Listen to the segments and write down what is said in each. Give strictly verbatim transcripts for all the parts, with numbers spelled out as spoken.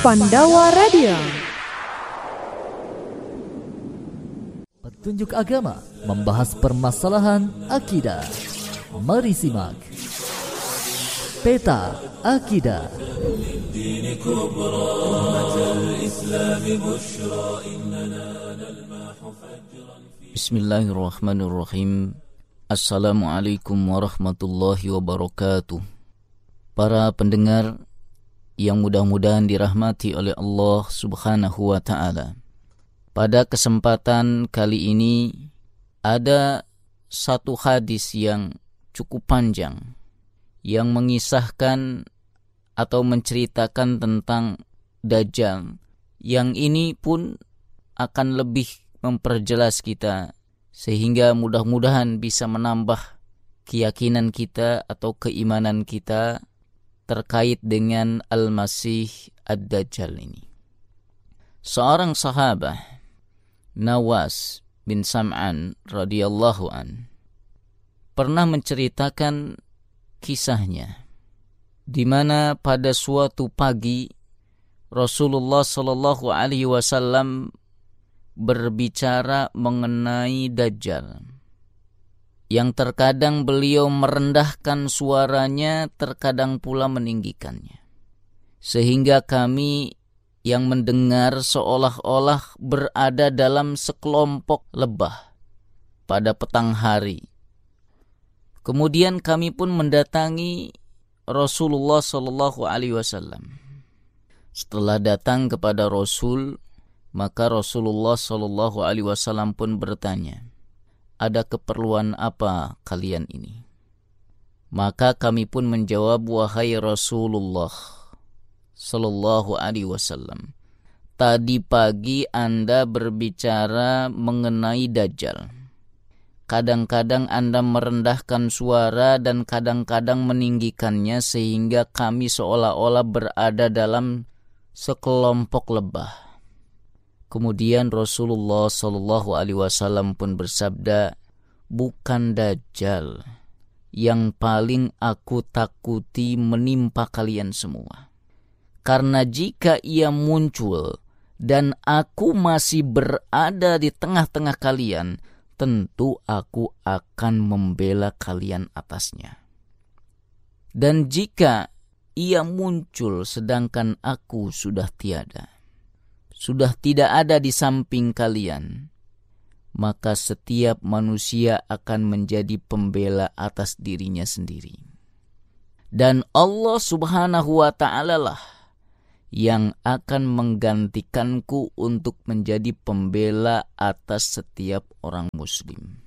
Pandawa Radio. Petunjuk agama membahas permasalahan akidah. Mari simak Peta Akidah. Bismillahirrahmanirrahim. Assalamualaikum warahmatullahi wabarakatuh. Para pendengar yang mudah-mudahan dirahmati oleh Allah Subhanahu wa ta'ala. Pada kesempatan kali ini ada satu hadis yang cukup panjang yang mengisahkan atau menceritakan tentang Dajjal. Yang ini pun akan lebih memperjelas kita sehingga mudah-mudahan bisa menambah keyakinan kita atau keimanan kita terkait dengan Al-Masih Ad-Dajjal ini. Seorang sahabat, Nawas bin Sam'an radhiyallahu an, pernah menceritakan kisahnya di mana pada suatu pagi Rasulullah sallallahu alaihi wasallam berbicara mengenai Dajjal, yang terkadang beliau merendahkan suaranya, terkadang pula meninggikannya, sehingga kami yang mendengar seolah-olah berada dalam sekelompok lebah pada petang hari. Kemudian kami pun mendatangi Rasulullah sallallahu alaihi wasallam. Setelah datang kepada Rasul, maka Rasulullah sallallahu alaihi wasallam pun bertanya, "Ada keperluan apa kalian ini?" Maka kami pun menjawab, "Wahai Rasulullah sallallahu alaihi wasallam, tadi pagi Anda berbicara mengenai Dajjal. Kadang-kadang Anda merendahkan suara dan kadang-kadang meninggikannya sehingga kami seolah-olah berada dalam sekelompok lebah." Kemudian Rasulullah sallallahu alaihi wasallam pun bersabda, "Bukan Dajjal yang paling aku takuti menimpa kalian semua. Karena jika ia muncul dan aku masih berada di tengah-tengah kalian, tentu aku akan membela kalian atasnya. Dan jika ia muncul sedangkan aku sudah tiada, sudah tidak ada di samping kalian, maka setiap manusia akan menjadi pembela atas dirinya sendiri. Dan Allah Subhanahu wa ta'ala lah yang akan menggantikanku untuk menjadi pembela atas setiap orang muslim."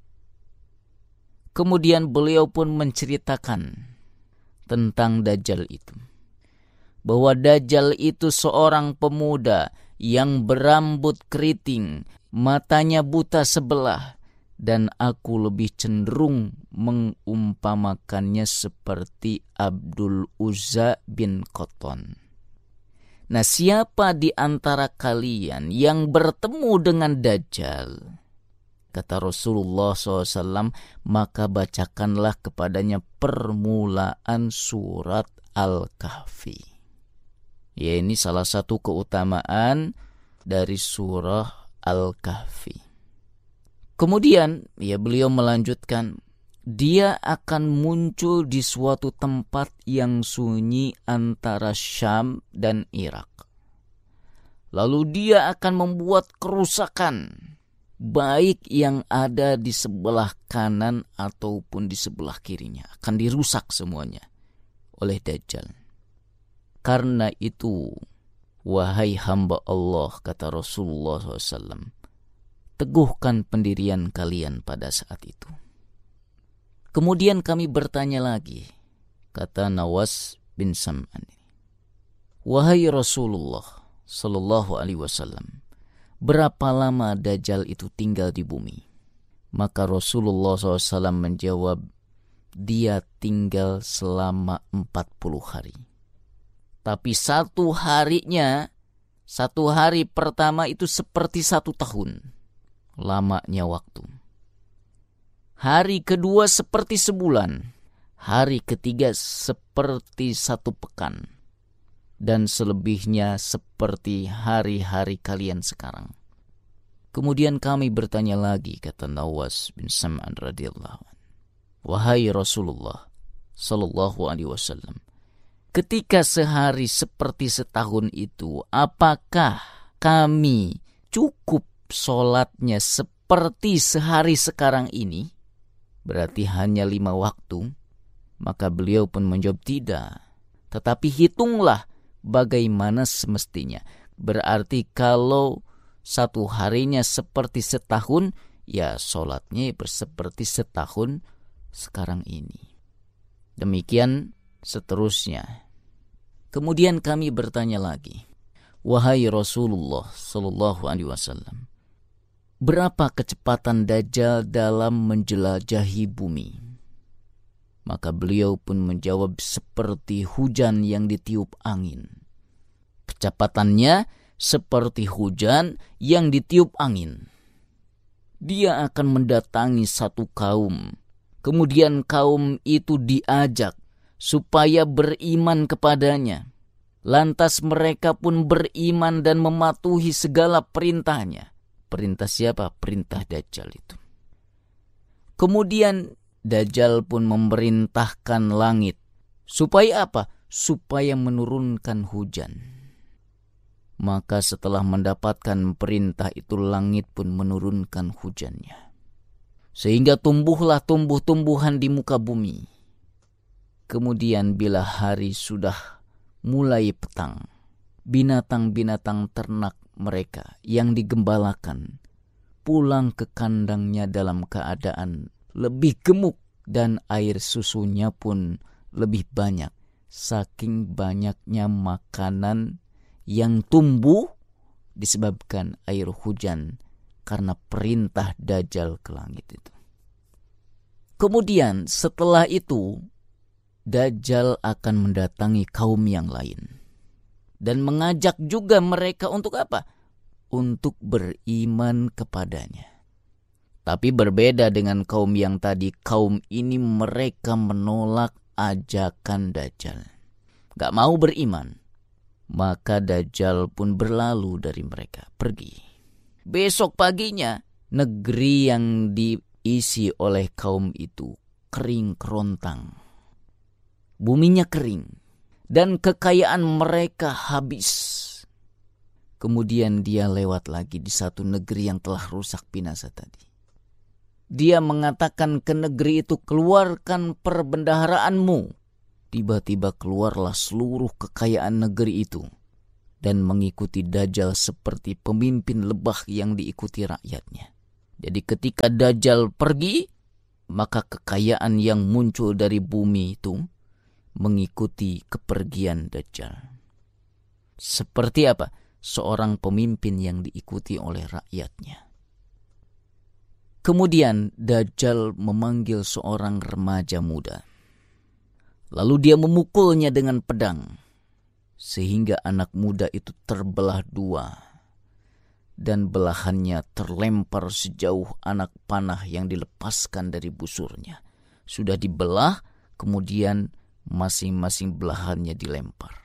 Kemudian beliau pun menceritakan tentang Dajjal itu, bahwa Dajjal itu seorang pemuda yang berambut keriting, matanya buta sebelah, dan aku lebih cenderung mengumpamakannya seperti Abdul Uzza bin Qatan. Nah, siapa di antara kalian yang bertemu dengan Dajjal, kata Rasulullah shallallahu alaihi wasallam, maka bacakanlah kepadanya permulaan surat Al-Kahfi. Ya, ini salah satu keutamaan dari surah Al-Kahfi. Kemudian ya beliau melanjutkan, dia akan muncul di suatu tempat yang sunyi antara Syam dan Irak. Lalu dia akan membuat kerusakan, baik yang ada di sebelah kanan ataupun di sebelah kirinya. Akan dirusak semuanya oleh Dajjal. Karena itu, wahai hamba Allah, kata Rasulullah shallallahu alaihi wasallam, teguhkan pendirian kalian pada saat itu. Kemudian kami bertanya lagi, kata Nawas bin Sam'an, wahai Rasulullah sallallahu alaihi wasallam, berapa lama Dajjal itu tinggal di bumi? Maka Rasulullah shallallahu alaihi wasallam menjawab, dia tinggal selama empat puluh hari. Tapi satu harinya, satu hari pertama itu seperti satu tahun lamanya waktu. Hari kedua seperti sebulan. Hari ketiga seperti satu pekan. dan selebihnya seperti hari-hari kalian sekarang. Kemudian kami bertanya lagi, kata Nawas bin Sam'an radhiyallahu anhu, wahai Rasulullah sallallahu alaihi wasallam, ketika sehari seperti setahun itu, apakah kami cukup sholatnya seperti sehari sekarang ini? Berarti hanya lima waktu. Maka beliau pun menjawab tidak. Tetapi hitunglah bagaimana semestinya. Berarti kalau satu harinya seperti setahun, ya sholatnya seperti setahun sekarang ini. Demikian seterusnya. Kemudian kami bertanya lagi, wahai Rasulullah sallallahu alaihi wasallam, berapa kecepatan Dajjal dalam menjelajahi bumi? Maka beliau pun menjawab seperti hujan yang ditiup angin. Kecepatannya seperti hujan yang ditiup angin. Dia akan mendatangi satu kaum. Kemudian kaum itu diajak supaya beriman kepadanya. Lantas mereka pun beriman dan mematuhi segala perintahnya. Perintah siapa? Perintah Dajjal itu. Kemudian Dajjal pun memerintahkan langit. Supaya apa? Supaya menurunkan hujan. Maka setelah mendapatkan perintah itu, langit pun menurunkan hujannya. Sehingga tumbuhlah tumbuh-tumbuhan di muka bumi. Kemudian bila hari sudah mulai petang, binatang-binatang ternak mereka yang digembalakan pulang ke kandangnya dalam keadaan lebih gemuk dan air susunya pun lebih banyak, saking banyaknya makanan yang tumbuh disebabkan air hujan karena perintah Dajjal ke langit itu. Kemudian setelah itu Dajjal akan mendatangi kaum yang lain dan mengajak juga mereka untuk apa? Untuk beriman kepadanya. Tapi berbeda dengan kaum yang tadi, kaum ini mereka menolak ajakan Dajjal. Gak mau beriman. Maka Dajjal pun berlalu dari mereka, pergi. Besok paginya, negeri yang diisi oleh kaum itu kering kerontang. Buminya kering. Dan kekayaan mereka habis. Kemudian dia lewat lagi di satu negeri yang telah rusak binasa tadi. Dia mengatakan ke negeri itu, keluarkan perbendaharaanmu. Tiba-tiba keluarlah seluruh kekayaan negeri itu dan mengikuti Dajjal seperti pemimpin lebah yang diikuti rakyatnya. Jadi ketika Dajjal pergi, maka kekayaan yang muncul dari bumi itu mengikuti kepergian Dajjal. Seperti apa? Seorang pemimpin yang diikuti oleh rakyatnya. Kemudian Dajjal memanggil seorang remaja muda. Lalu dia memukulnya dengan pedang. Sehingga anak muda itu terbelah dua. Dan belahannya terlempar sejauh anak panah yang dilepaskan dari busurnya. Sudah dibelah, kemudian masing-masing belahannya dilempar.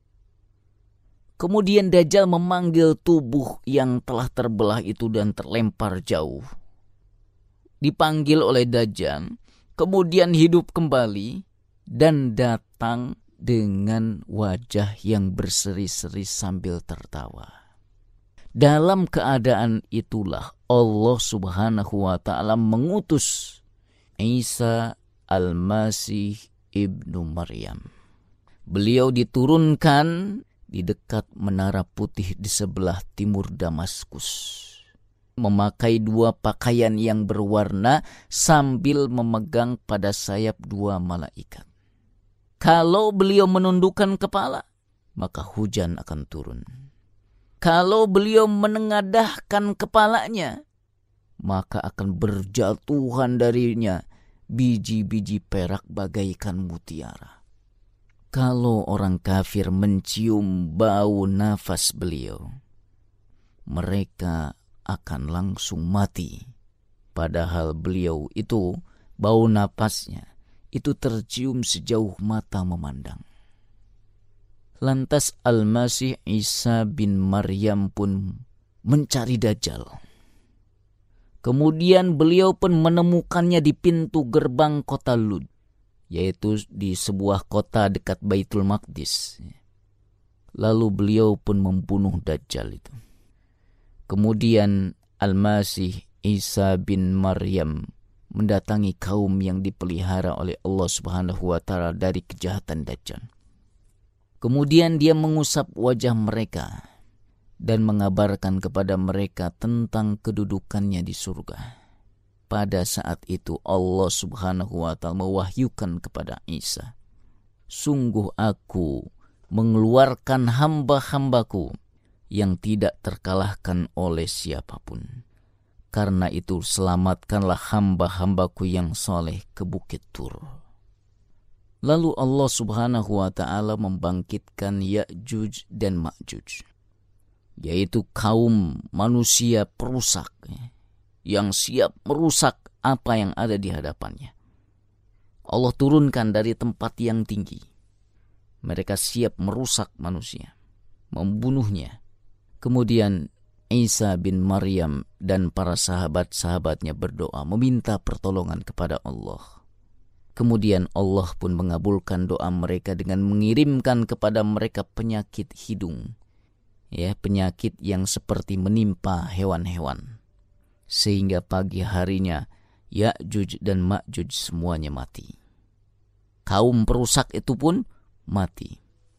Kemudian Dajjal memanggil tubuh yang telah terbelah itu dan terlempar jauh. Dipanggil oleh Dajjal, kemudian hidup kembali dan datang dengan wajah yang berseri-seri sambil tertawa. Dalam keadaan itulah Allah Subhanahu wa ta'ala mengutus Isa Al-Masih Ibnu Maryam. Beliau diturunkan di dekat menara putih di sebelah timur Damaskus. Memakai dua pakaian yang berwarna sambil memegang pada sayap dua malaikat. Kalau beliau menundukkan kepala, maka hujan akan turun. Kalau beliau menengadahkan kepalanya, maka akan berjatuhan darinya biji-biji perak bagaikan mutiara. Kalau orang kafir mencium bau nafas beliau, mereka akan langsung mati. Padahal beliau itu, bau napasnya itu tercium sejauh mata memandang. Lantas Al-Masih Isa bin Maryam pun mencari Dajjal. Kemudian beliau pun menemukannya di pintu gerbang kota Lud, yaitu di sebuah kota dekat Baitul Maqdis. Lalu beliau pun membunuh Dajjal itu. Kemudian Al-Masih Isa bin Maryam mendatangi kaum yang dipelihara oleh Allah Subhanahu wa taala dari kejahatan Dajjal. Kemudian dia mengusap wajah mereka dan mengabarkan kepada mereka tentang kedudukannya di surga. Pada saat itu Allah Subhanahu wa taala mewahyukan kepada Isa, "Sungguh aku mengeluarkan hamba-hambaku yang tidak terkalahkan oleh siapapun. Karena itu selamatkanlah hamba-hambaku yang soleh ke Bukit Tur." Lalu Allah Subhanahu wa taala membangkitkan Ya'juj dan Ma'juj, yaitu kaum manusia perusak yang siap merusak apa yang ada di hadapannya. Allah turunkan dari tempat yang tinggi. Mereka siap merusak manusia, membunuhnya. Kemudian Isa bin Maryam dan para sahabat-sahabatnya berdoa meminta pertolongan kepada Allah. Kemudian Allah pun mengabulkan doa mereka dengan mengirimkan kepada mereka penyakit hidung, ya, penyakit yang seperti menimpa hewan-hewan, sehingga pagi harinya Ya'juj dan Ma'juj semuanya mati. Kaum perusak itu pun mati.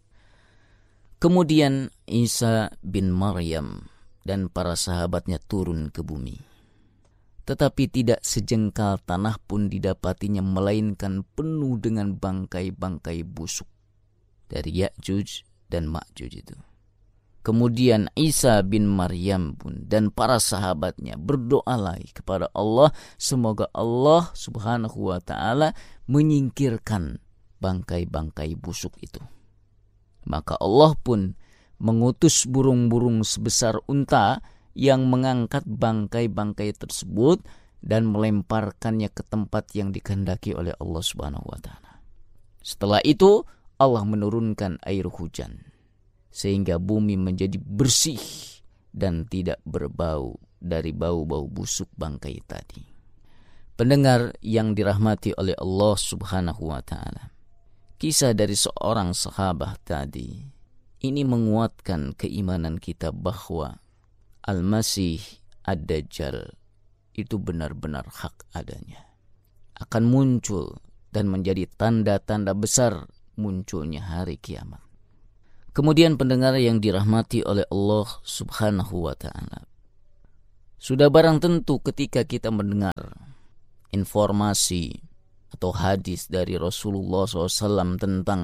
Kemudian Isa bin Maryam dan para sahabatnya turun ke bumi. Tetapi tidak sejengkal tanah pun didapatinya, melainkan penuh dengan bangkai-bangkai busuk dari Ya'juj dan Ma'juj itu. Kemudian Isa bin Maryam pun dan para sahabatnya berdoa lagi kepada Allah, semoga Allah Subhanahu wa taala menyingkirkan bangkai-bangkai busuk itu. Maka Allah pun mengutus burung-burung sebesar unta yang mengangkat bangkai-bangkai tersebut dan melemparkannya ke tempat yang dikehendaki oleh Allah Subhanahu wa taala. Setelah itu Allah menurunkan air hujan sehingga bumi menjadi bersih dan tidak berbau dari bau-bau busuk bangkai tadi. Pendengar yang dirahmati oleh Allah Subhanahu wa taala, kisah dari seorang sahabat tadi ini menguatkan keimanan kita bahwa Al-Masih Ad-Dajjal itu benar-benar hak adanya, akan muncul dan menjadi tanda-tanda besar munculnya hari kiamat. Kemudian pendengar yang dirahmati oleh Allah Subhanahu wa taala, sudah barang tentu ketika kita mendengar informasi atau hadis dari Rasulullah shallallahu alaihi wasallam tentang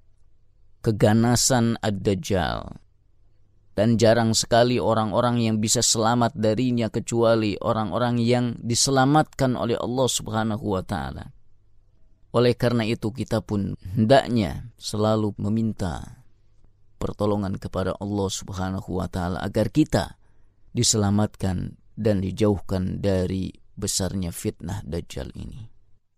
keganasan Ad-Dajjal, dan jarang sekali orang-orang yang bisa selamat darinya kecuali orang-orang yang diselamatkan oleh Allah Subhanahu wa taala. Oleh karena itu kita pun hendaknya selalu meminta pertolongan kepada Allah Subhanahu wa taala agar kita diselamatkan dan dijauhkan dari besarnya fitnah Dajjal ini.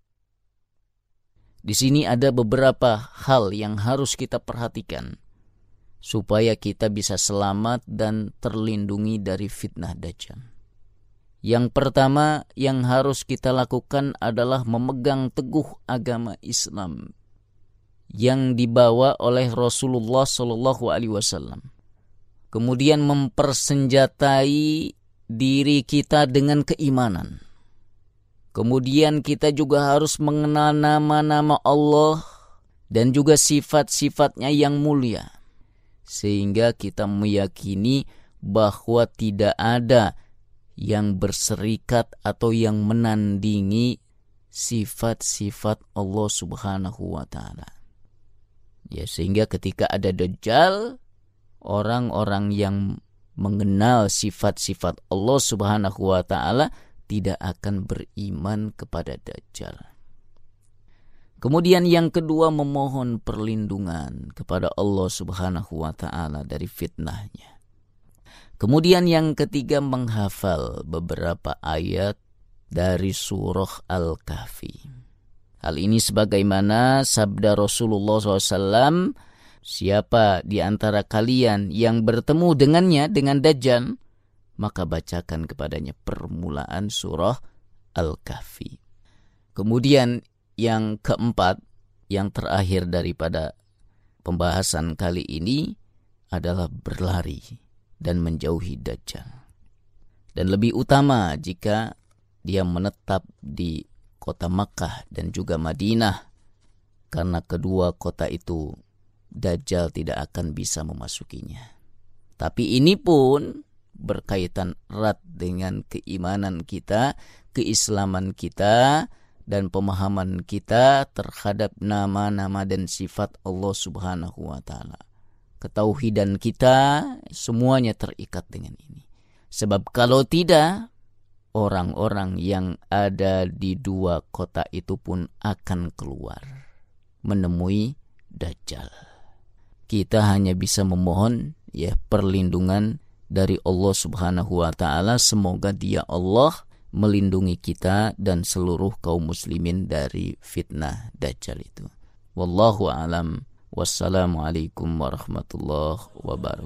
Di sini ada beberapa hal yang harus kita perhatikan supaya kita bisa selamat dan terlindungi dari fitnah Dajjal. Yang pertama yang harus kita lakukan adalah memegang teguh agama Islam yang dibawa oleh Rasulullah shallallahu alaihi wasallam. Kemudian mempersenjatai diri kita dengan keimanan. Kemudian kita juga harus mengenal nama-nama Allah dan juga sifat-sifatnya yang mulia, sehingga kita meyakini bahwa tidak ada yang berserikat atau yang menandingi sifat-sifat Allah Subhanahu wa taala. Ya, sehingga ketika ada Dajjal, orang-orang yang mengenal sifat-sifat Allah Subhanahu wa taala tidak akan beriman kepada Dajjal. Kemudian yang kedua, memohon perlindungan kepada Allah Subhanahu wa taala dari fitnahnya. Kemudian yang ketiga, menghafal beberapa ayat dari surah Al-Kahfi. Hal ini sebagaimana sabda Rasulullah shallallahu alaihi wasallam, Siapa di antara kalian yang bertemu dengannya, dengan Dajjal, maka bacakan kepadanya permulaan surah Al-Kahfi. Kemudian yang keempat, yang terakhir daripada pembahasan kali ini adalah berlari dan menjauhi Dajjal. Dan lebih utama jika dia menetap di kota Makkah dan juga Madinah, karena kedua kota itu Dajjal tidak akan bisa memasukinya. Tapi ini pun berkaitan erat dengan keimanan kita, keislaman kita, dan pemahaman kita terhadap nama-nama dan sifat Allah Subhanahu wa Ta'ala. Ketauhidan kita semuanya terikat dengan ini. Sebab kalau tidak, orang-orang yang ada di dua kota itu pun akan keluar menemui Dajjal. Kita hanya bisa memohon ya perlindungan dari Allah Subhanahu wa Ta'ala. Semoga Dia Allah melindungi kita dan seluruh kaum muslimin dari fitnah Dajjal itu. Wallahu a'lam. Wassalamualaikum warahmatullahi wabarakatuh.